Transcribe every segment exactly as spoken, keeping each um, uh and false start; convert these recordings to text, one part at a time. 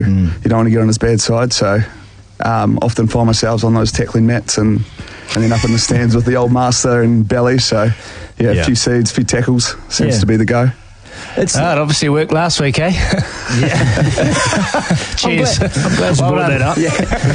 mm. you don't want to get on his bad side. So um, often find myself on those tackling mats and, and then up in the stands with the old master and Belly. So yeah, yeah. a few seeds, a few tackles seems yeah. to be the go. It's oh, it obviously worked last week, eh? Yeah. Cheers. I'm glad, I'm glad you well brought done. that up. Yeah.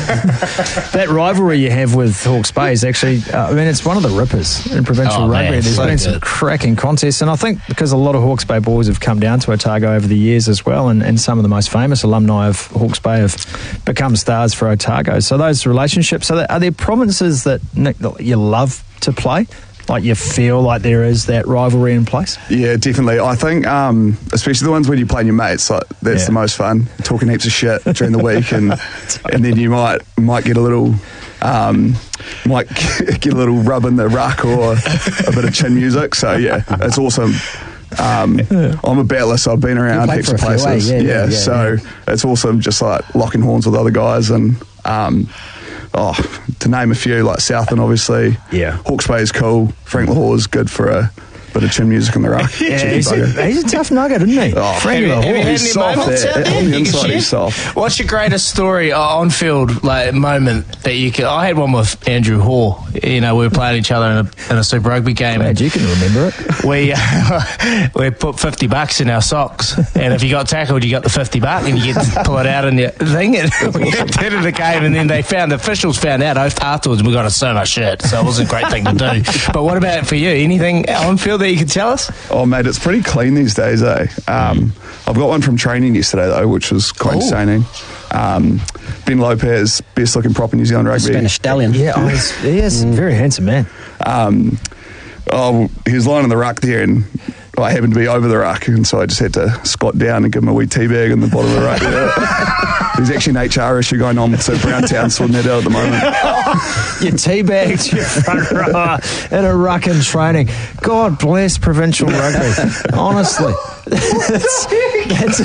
That rivalry you have with Hawke's Bay is actually, uh, I mean, it's one of the rippers in provincial oh, rugby. Man, There's so been good. some cracking contests, and I think because a lot of Hawke's Bay boys have come down to Otago over the years as well, and, and some of the most famous alumni of Hawke's Bay have become stars for Otago. So those relationships, are there, are there provinces that, Nick, that you love to play? Like you feel like there is that rivalry in place? Yeah, definitely. I think, um, especially the ones when you play your mates, like that's yeah. the most fun. Talking heaps of shit during the week, and and then you might might get a little, um, might get a little rub in the ruck or a bit of chin music. So yeah, it's awesome. Um, I'm a battler, so I've been around heaps of places. Yeah, yeah, yeah, yeah, so yeah. it's awesome, just like locking horns with other guys and. Um, Oh, to name a few, like Southland, obviously. Yeah. Hawke's Bay is cool. Frank Lahore's good for a bit of chin music in the ruck. Yeah, he's a, he's a tough nugget, isn't he? Oh, Frank have, you, have you had he's any soft moments there. out there? On the You can inside, share? he's soft. What's your greatest story uh, on field, like moment that you can? I had one with Andrew Hoare. You know, we were playing each other in a, in a Super Rugby game. Glad you can remember it. We uh, we put fifty bucks in our socks, and if you got tackled, you got the fifty buck, and you get to pull it out in your thing. And we did it a game, and then they found the officials found out afterwards, and we got us so much shit. So it was a great thing to do. But what about for you? Anything on field that you can tell us? Oh, mate, it's pretty clean these days, eh? Um, I've got one from training yesterday, though, which was quite Ooh. entertaining. Um, Ben Lopez, best-looking prop in New Zealand rugby. Spanish stallion. Yeah, oh, he's, he is a very handsome man. Um, oh, he was lying in the ruck there, and I happened to be over the ruck, and so I just had to squat down and give him a wee tea bag in the bottom of the ruck. There's actually an H R issue going on with Sir Browntown sorting that out at the moment. You teabagged your front rower in a ruck in training. God bless provincial rugby. Honestly. That's, that's,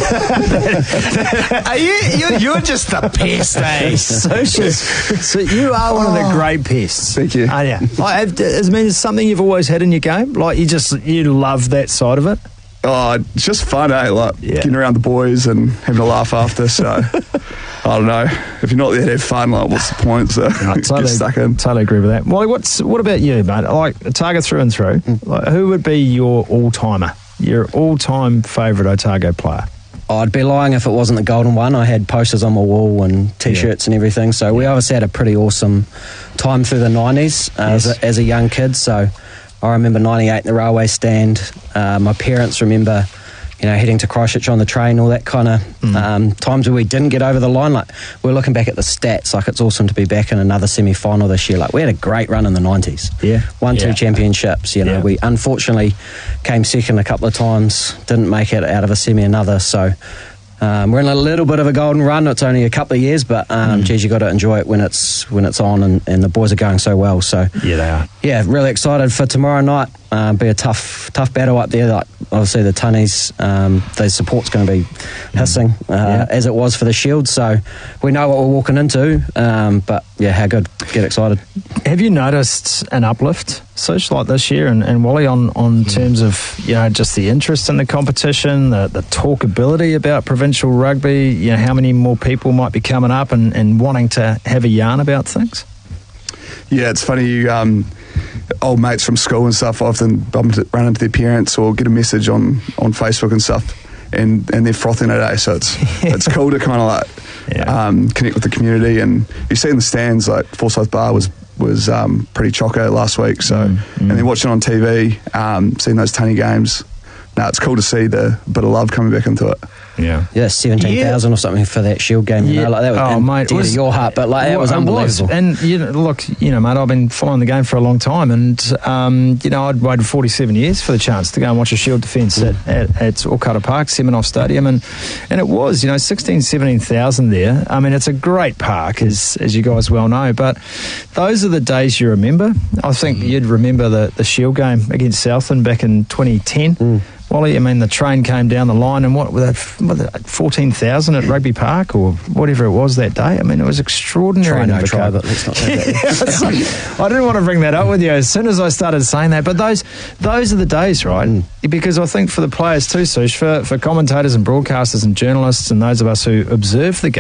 that, Are you, you're, you're just the pest, eh? so, so you are one of the great pests. Thank you. Aren't you? Like, I mean, it's something you've always had in your game. Like you just you love that side of it. Oh, it's just fun, eh? Like yeah. getting around the boys and having a laugh after. So I don't know. If you're not there to have fun, like what's the point? So no, totally, get stuck in. Totally agree with that. Wally, what's what about you, mate? Like Otago through and through. Like, who would be your all-timer? Your all-time favourite Otago player? Oh, I'd be lying if it wasn't the golden one. I had posters on my wall and T-shirts yeah. and everything. So we obviously had a pretty awesome time through the nineties uh, yes. as, a, as a young kid. So I remember ninety-eight in the railway stand. Uh, my parents remember, you know, heading to Christchurch on the train, all that kind of mm. um, times where we didn't get over the line. Like, we're looking back at the stats, like it's awesome to be back in another semi-final this year. Like, we had a great run in the nineties. Yeah. Won yeah. two championships, you know. Yeah. We unfortunately came second a couple of times, didn't make it out of a semi another, so... Um, we're in a little bit of a golden run. It's only a couple of years, but um, mm. geez, you got to enjoy it when it's when it's on, and, and the boys are going so well. So yeah, they are. Yeah, really excited for tomorrow night. Uh, be a tough tough battle up there. Like obviously the Tunnies, um, the support's going to be hissing uh, yeah. as it was for the Shield. So we know what we're walking into. Um, but yeah, how good! Get excited. Have you noticed an uplift, such like this year, and, and Wally, on, on mm. terms of, you know, just the interest in the competition, the, the talkability about provincial rugby, you know, how many more people might be coming up and, and wanting to have a yarn about things? Yeah, it's funny, you, um, old mates from school and stuff often bump into, run into their parents or get a message on, on Facebook and stuff, and, and they're frothing it, eh? So it's it's cool to kind of like yeah. um, connect with the community. And you see in the stands, like Forsyth Bar was was um, pretty choco last week, so mm, mm. and then watching on T V, um, seeing those Tunny games, no, it's cool to see the bit of love coming back into it. Yeah, yeah, seventeen thousand yeah. or something for that Shield game. You yeah. know, like that was oh, mate, dear was, to your heart, but like that was unbelievable. Was. And you know, look, you know, mate, I've been following the game for a long time, and um, you know, I'd waited forty-seven years for the chance to go and watch a Shield defence mm. at, at, at Okata Park, Seminoff Stadium, and and it was, you know, sixteen, seventeen thousand there. I mean, it's a great park, as as you guys well know, but those are the days you remember. I think mm. you'd remember the the Shield game against Southland back in twenty ten. Mm. Wally, I mean, the train came down the line, and what that fourteen thousand at Rugby Park or whatever it was that day. I mean, it was extraordinary. Try no in try, Invercargill. but let's not say that. I didn't want to bring that up with you as soon as I started saying that, but those those are the days, right? Mm. Because I think for the players too, Sush, for, for commentators and broadcasters and journalists and those of us who observe the game,